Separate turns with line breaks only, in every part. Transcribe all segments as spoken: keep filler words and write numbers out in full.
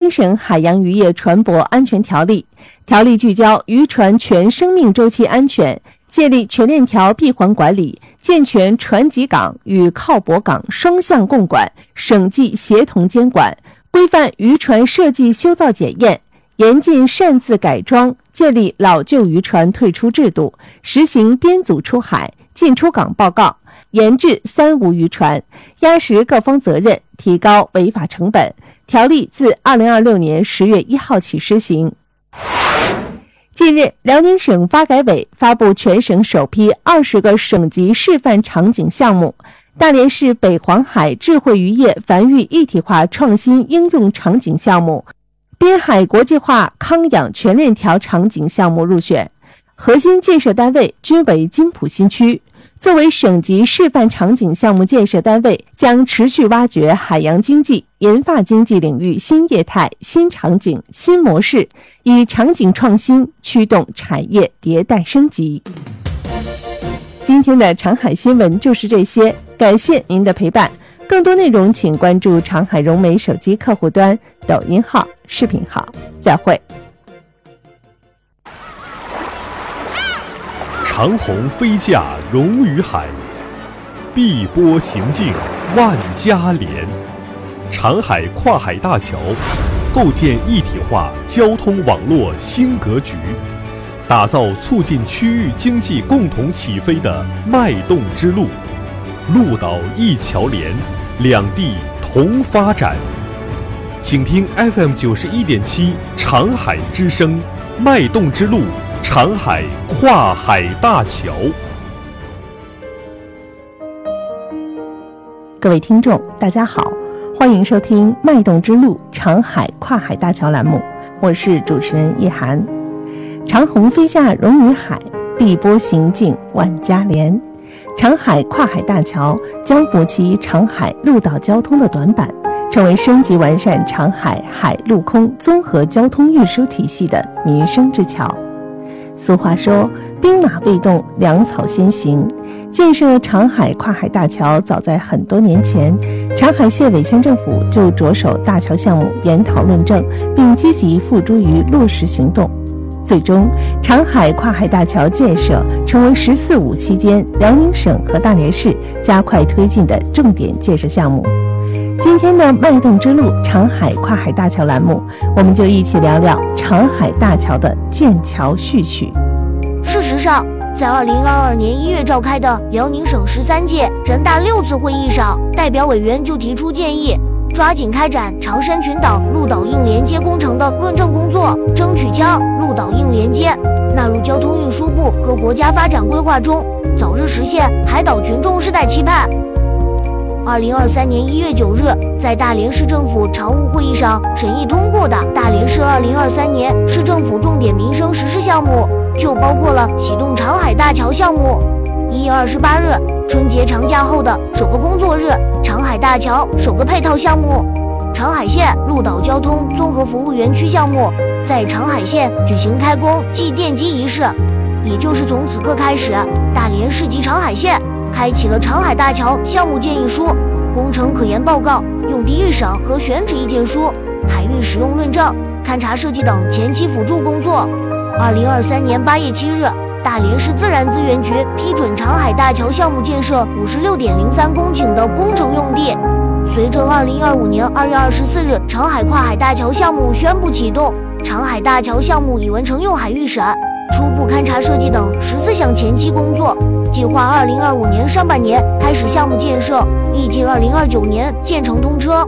宁省海洋渔业船舶安全条例，条例聚焦渔船全生命周期安全，建立全链条闭环管理，健全船籍港与靠泊港双向共管、省际协同监管，规范渔船设计修造检验，严禁擅自改装，建立老旧渔船退出制度，实行编组出海、进出港报告，严治三无渔船，压实各方责任，提高违法成本。条例自二零二六年十月一号起施行。近日，辽宁省发改委发布全省首批二十个省级示范场景项目，大连市北黄海智慧渔业繁育一体化创新应用场景项目、滨海国际化康养全链条场景项目入选，核心建设单位均为金浦新区。作为省级示范场景项目建设单位，将持续挖掘海洋经济、研发经济领域新业态、新场景、新模式，以场景创新驱动产业迭代升级。今天的长海新闻就是这些，感谢您的陪伴。更多内容请关注长海融媒手机客户端、抖音号、视频号。再会。
长鸿飞架融于海，碧波行径万家连。长海跨海大桥构建一体化交通网络新格局，打造促进区域经济共同起飞的脉动之路。陆岛一桥连，两地同发展。请听 F M 九十一点七长海之声，脉动之路。长海跨海大桥。
各位听众大家好，欢迎收听脉动之路长海跨海大桥栏目，我是主持人叶涵。长鸿飞架融于海，碧波行径万家连。长海跨海大桥将补齐长海陆岛交通的短板，成为升级完善长海海陆空综合交通运输体系的民生之桥。俗话说，兵马未动，粮草先行。建设长海跨海大桥早在很多年前，长海县委县政府就着手大桥项目研讨论证，并积极付诸于落实行动。最终，长海跨海大桥建设成为“十四五”期间辽宁省和大连市加快推进的重点建设项目。今天的脉动之路长海跨海大桥栏目，我们就一起聊聊长海大桥的建桥序曲。
事实上，在二零二二年一月召开的辽宁省十三届人大六次会议上，代表委员就提出建议，抓紧开展长山群岛陆岛硬连接工程的论证工作，争取将陆岛硬连接纳入交通运输部和国家发展规划中，早日实现海岛群众世代期盼。二零二三年一月九日，在大连市政府常务会议上审议通过的大连市二零二三年市政府重点民生实施项目，就包括了启动长海大桥项目。一月二十八日，春节长假后的首个工作日，长海大桥首个配套项目长海县陆岛交通综合服务园区项目在长海县举行开工暨奠基仪式。也就是从此刻开始，大连市及长海县开启了长海大桥项目建议书、工程可研报告、用地预审和选址意见书、海域使用论证、勘察设计等前期辅助工作。二零二三年八月七日，大连市自然资源局批准长海大桥项目建设五十六点零三公顷的工程用地。随着二零二五年二月二十四日长海跨海大桥项目宣布启动，长海大桥项目已完成用海预审、初步勘察设计等十四项前期工作，计划二零二五年上半年开始项目建设，预计二零二九年建成通车。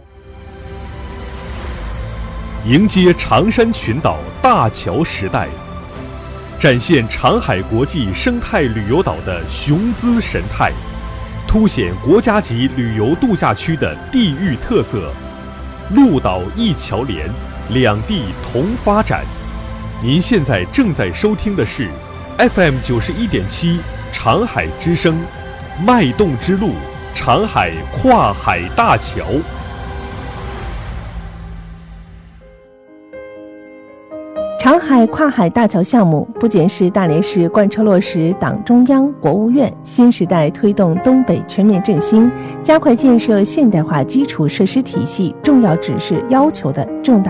迎接长山群岛大桥时代，展现长海国际生态旅游岛的雄姿神态，凸显国家级旅游度假区的地域特色。陆岛一桥连，两地同发展。您现在正在收听的是 F M 九十一点七长海之声，脉动之路长海跨海大桥。
长海跨海大桥项目不仅是大连市贯彻落实党中央、国务院新时代推动东北全面振兴、加快建设现代化基础设施体系重要指示要求的重大